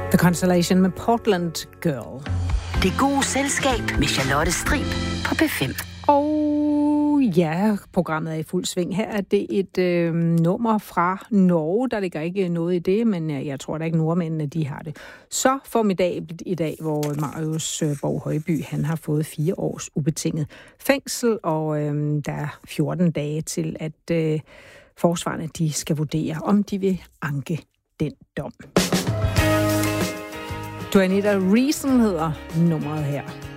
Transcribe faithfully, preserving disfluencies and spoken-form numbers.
The Constellation med Portland Girl. Det gode selskab med Charlotte Strib på P fem. Og ja, programmet er i fuld sving. Her er det et øh, nummer fra Norge. Der ligger ikke noget i det, men jeg tror da ikke nordmændene, de har det så formidabelt i dag, hvor Marius Borg Højby, han har fået fire års ubetinget fængsel, og øh, der er fjorten dage til, at øh, forsvarerne, de skal vurdere, om de vil anke den dom. Do I Need a Reason hedder nummeret her.